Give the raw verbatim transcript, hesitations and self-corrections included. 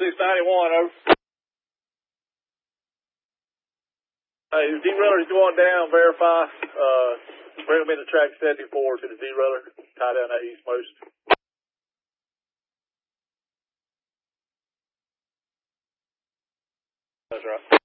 six ninety-one, over. Hey, the derailer's going down, verify. Uh, bring them into track seventy-four to the derailer, tie down that eastmost. That's right.